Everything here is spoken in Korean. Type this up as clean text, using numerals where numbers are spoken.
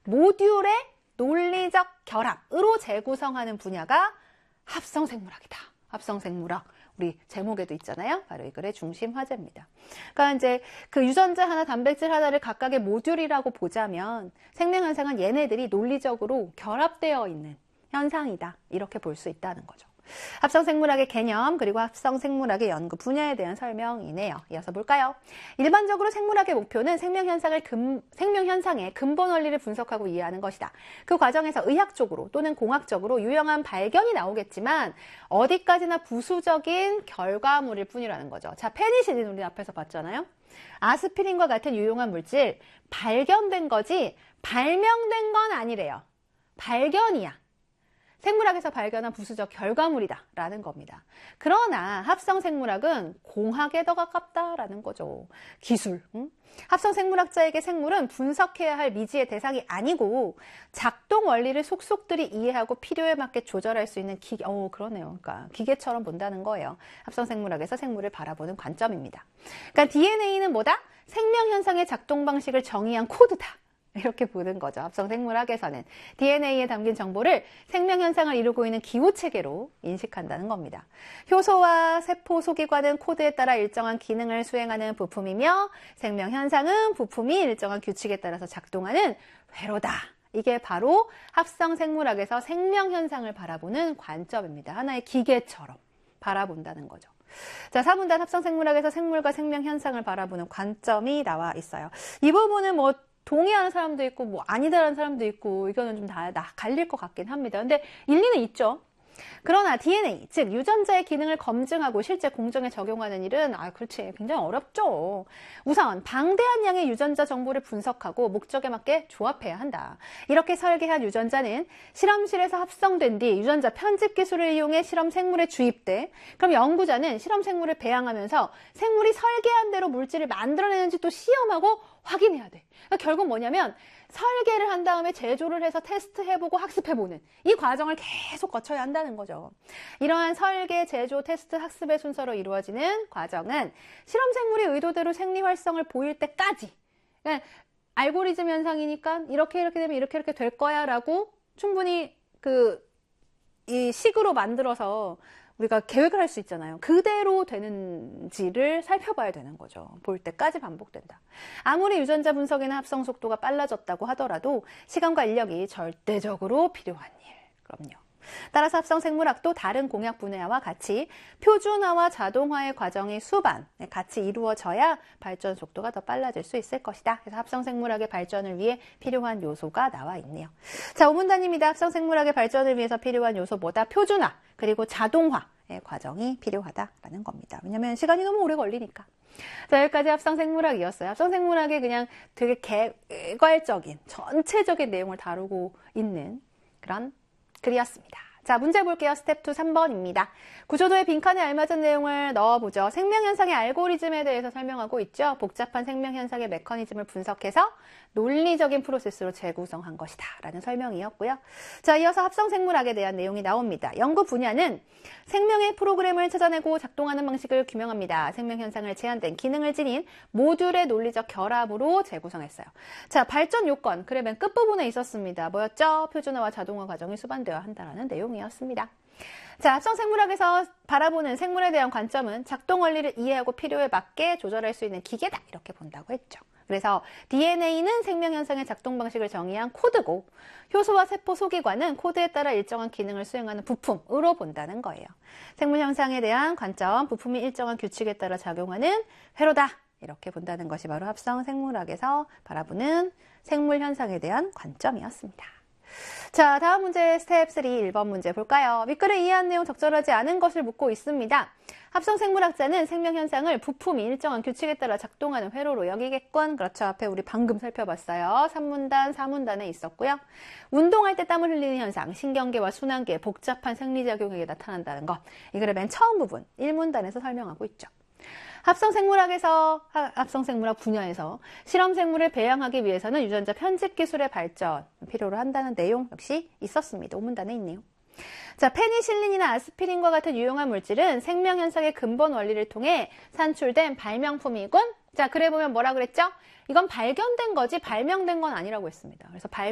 모듈의 논리적 결합으로 재구성하는 분야가 합성생물학이다. 합성생물학. 우리 제목에도 있잖아요. 바로 이 글의 중심 화제입니다. 그러니까 이제 그 유전자 하나, 단백질 하나를 각각의 모듈이라고 보자면 생명현상은 얘네들이 논리적으로 결합되어 있는 현상이다. 이렇게 볼 수 있다는 거죠. 합성생물학의 개념 그리고 합성생물학의 연구 분야에 대한 설명이네요. 이어서 볼까요? 일반적으로 생물학의 목표는 생명현상의 근본 원리를 분석하고 이해하는 것이다. 그 과정에서 의학적으로 또는 공학적으로 유용한 발견이 나오겠지만 어디까지나 부수적인 결과물일 뿐이라는 거죠. 자, 페니실린 우리 앞에서 봤잖아요. 아스피린과 같은 유용한 물질 발견된 거지 발명된 건 아니래요. 발견이야. 생물학에서 발견한 부수적 결과물이다 라는 겁니다. 그러나 합성생물학은 공학에 더 가깝다라는 거죠. 기술. 합성생물학자에게 생물은 분석해야 할 미지의 대상이 아니고 작동 원리를 속속들이 이해하고 필요에 맞게 조절할 수 있는 그러네요. 그러니까 기계처럼 본다는 거예요. 합성생물학에서 생물을 바라보는 관점입니다. 그러니까 DNA는 뭐다? 생명현상의 작동 방식을 정의한 코드다. 이렇게 보는 거죠. 합성생물학에서는 DNA에 담긴 정보를 생명현상을 이루고 있는 기호체계로 인식한다는 겁니다. 효소와 세포 소기관은 코드에 따라 일정한 기능을 수행하는 부품이며 생명현상은 부품이 일정한 규칙에 따라서 작동하는 회로다. 이게 바로 합성생물학에서 생명현상을 바라보는 관점입니다. 하나의 기계처럼 바라본다는 거죠. 자, 4문단 합성생물학에서 생물과 생명현상을 바라보는 관점이 나와 있어요. 이 부분은 뭐 동의하는 사람도 있고 뭐 아니다라는 사람도 있고 이거는 좀 다 갈릴 것 같긴 합니다. 근데 일리는 있죠. 그러나 DNA, 즉 유전자의 기능을 검증하고 실제 공정에 적용하는 일은 그렇지 굉장히 어렵죠. 우선 방대한 양의 유전자 정보를 분석하고 목적에 맞게 조합해야 한다. 이렇게 설계한 유전자는 실험실에서 합성된 뒤 유전자 편집 기술을 이용해 실험 생물에 주입돼. 그럼 연구자는 실험 생물을 배양하면서 생물이 설계한 대로 물질을 만들어내는지 또 시험하고 확인해야 돼. 그러니까 결국 뭐냐면 설계를 한 다음에 제조를 해서 테스트해보고 학습해보는 이 과정을 계속 거쳐야 한다는 거죠. 이러한 설계, 제조, 테스트, 학습의 순서로 이루어지는 과정은 실험생물이 의도대로 생리활성을 보일 때까지 그러니까 알고리즘 현상이니까 이렇게 되면 이렇게 될 거야 라고 충분히 이 식으로 만들어서 우리가 계획을 할 수 있잖아요. 그대로 되는지를 살펴봐야 되는 거죠. 볼 때까지 반복된다. 아무리 유전자 분석이나 합성 속도가 빨라졌다고 하더라도 시간과 인력이 절대적으로 필요한 일. 그럼요. 따라서 합성생물학도 다른 공학 분야와 같이 표준화와 자동화의 과정이 수반 같이 이루어져야 발전 속도가 더 빨라질 수 있을 것이다. 그래서 합성생물학의 발전을 위해 필요한 요소가 나와 있네요. 자, 5문단입니다. 합성생물학의 발전을 위해서 필요한 요소 뭐다? 표준화 그리고 자동화의 과정이 필요하다라는 겁니다. 왜냐하면 시간이 너무 오래 걸리니까. 자, 여기까지 합성생물학이었어요. 합성생물학의 그냥 되게 개괄적인 전체적인 내용을 다루고 있는 그런 글이었습니다. 자, 문제 볼게요. 스텝 2 3번입니다. 구조도의 빈칸에 알맞은 내용을 넣어보죠. 생명현상의 알고리즘에 대해서 설명하고 있죠. 복잡한 생명현상의 메커니즘을 분석해서 논리적인 프로세스로 재구성한 것이다 라는 설명이었고요. 자, 이어서 합성생물학에 대한 내용이 나옵니다. 연구 분야는 생명의 프로그램을 찾아내고 작동하는 방식을 규명합니다. 생명현상을 제한된 기능을 지닌 모듈의 논리적 결합으로 재구성했어요. 자, 발전 요건, 그래 맨 끝부분에 있었습니다. 뭐였죠? 표준화와 자동화 과정이 수반되어야 한다는 내용이었습니다. 자, 합성생물학에서 바라보는 생물에 대한 관점은 작동 원리를 이해하고 필요에 맞게 조절할 수 있는 기계다 이렇게 본다고 했죠. 그래서 DNA는 생명현상의 작동 방식을 정의한 코드고 효소와 세포 소기관은 코드에 따라 일정한 기능을 수행하는 부품으로 본다는 거예요. 생물현상에 대한 관점, 부품이 일정한 규칙에 따라 작용하는 회로다 이렇게 본다는 것이 바로 합성생물학에서 바라보는 생물현상에 대한 관점이었습니다. 자, 다음 문제 스텝 3 1번 문제 볼까요? 윗글에 이해한 내용 적절하지 않은 것을 묻고 있습니다. 합성생물학자는 생명현상을 부품이 일정한 규칙에 따라 작동하는 회로로 여기겠군. 그렇죠. 앞에 우리 방금 살펴봤어요. 3문단, 4문단에 있었고요. 운동할 때 땀을 흘리는 현상, 신경계와 순환계의 복잡한 생리작용에게 나타난다는 것. 이 글의 맨 처음 부분 1문단에서 설명하고 있죠. 합성생물학 분야에서 실험생물을 배양하기 위해서는 유전자 편집 기술의 발전 필요로 한다는 내용 역시 있었습니다. 5문단에 있네요. 자, 페니실린이나 아스피린과 같은 유용한 물질은 생명현상의 근본 원리를 통해 산출된 발명품이군. 자, 그래 보면 뭐라 그랬죠? 이건 발견된 거지 발명된 건 아니라고 했습니다. 그래서